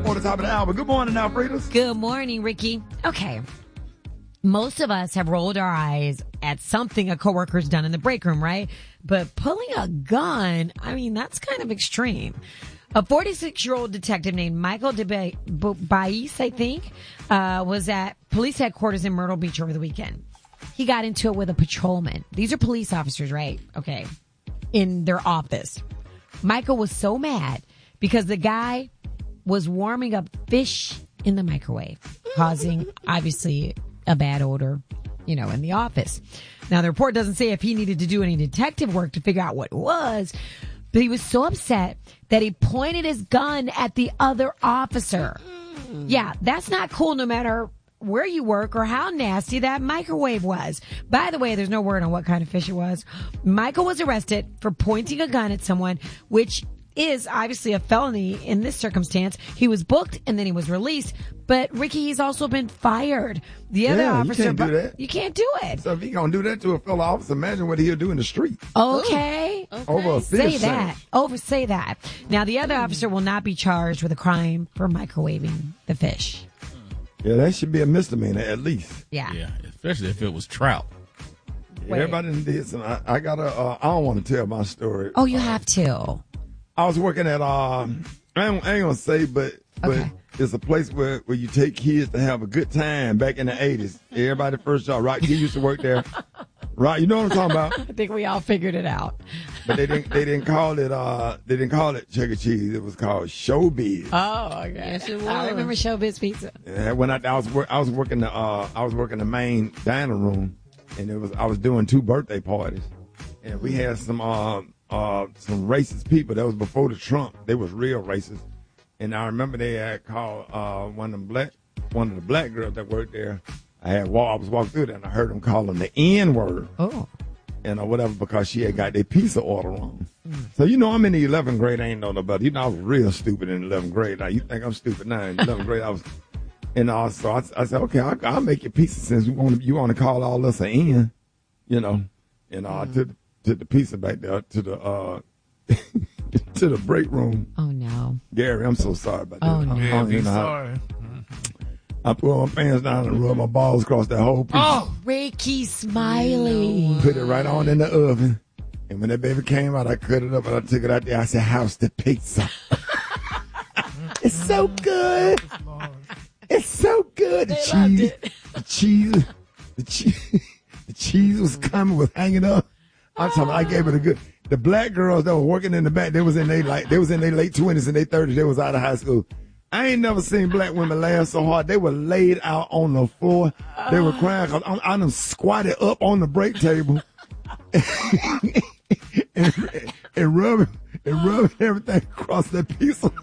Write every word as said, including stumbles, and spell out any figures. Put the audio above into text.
before the top of the hour. Good morning, Alfredas. Good morning, Ricky. Okay. Most of us have rolled our eyes at something a coworker's done in the break room, right? But pulling a gun, I mean, that's kind of extreme. A forty-six-year-old detective named Michael DeBais, I think, uh, was at police headquarters in Myrtle Beach over the weekend. He got into it with a patrolman. These are police officers, right? Okay. In their office. Michael was so mad because the guy was warming up fish in the microwave, causing, obviously, a bad odor, you know, in the office. Now, the report doesn't say if he needed to do any detective work to figure out what it was, but he was so upset that he pointed his gun at the other officer. Yeah, that's not cool no matter where you work or how nasty that microwave was. By the way, there's no word on what kind of fish it was. Michael was arrested for pointing a gun at someone, which is obviously a felony in this circumstance. He was booked and then he was released. But Ricky, he's also been fired. The other Yeah, you officer, can't do that. You can't do it. So if he gonna do that to a fellow officer, imagine what he'll do in the street. Okay. Okay. Over a fish Say sandwich. that. Over say that. Now the other officer will not be charged with a crime for microwaving the fish. Yeah, that should be a misdemeanor at least. Yeah. Yeah, especially if it was trout. Wait. Everybody done did some. I, I gotta. Uh, I don't want to tell my story. Oh, you have to. I was working at. Uh, I ain't, I ain't gonna say, but but Okay. it's a place where, where you take kids to have a good time. Back in the eighties, everybody first job. Right, he used to work there. Right, you know what I'm talking about. I think we all figured it out. But they didn't. They didn't call it. Uh, they didn't call it Chuck E. Cheese. It was called Showbiz. Oh, okay. Yes, it was. I remember Showbiz Pizza. And when I, I was work, I was working the uh, I was working the main dining room, and it was I was doing two birthday parties, and we had some uh, uh, some racist people. That was before the Trump. They was real racist, and I remember they had called uh, one of them black one of the black girls that worked there. I had walk, I was walking through there, and I heard them call them the N word. Oh. And or whatever, because she had got their pizza order wrong. So, you know, I'm in the eleventh grade. I ain't know nobody. You know, I was real stupid in eleventh grade. Now, you think I'm stupid now. In eleventh grade, I was. And uh, so I, I said, okay, I'll, I'll make your pizza since you want to, you want to call all us an N, you know. And uh, Mm-hmm. took, took the pizza back there to the uh, to the break room. Oh, no. Gary, I'm so sorry about that. Oh, no. I, I Yeah, don't be even know how- sorry. I put my pants down and rubbed my balls across that whole pizza. Oh, Ricky Smiley. Put it right on in the oven. And when that baby came out, I cut it up and I took it out there. I said, how's the pizza? It's so good. It's so good. The cheese, the cheese, the cheese, the cheese was coming, was hanging up. I'm talking, I gave it a good. The black girls that were working in the back, they was in their like, they was in their late twenties and their thirties. They was out of high school. I ain't never seen black women laugh so hard. They were laid out on the floor. They were crying because I, I done squatted up on the break table and, and rubbing and rubbing everything across that piece of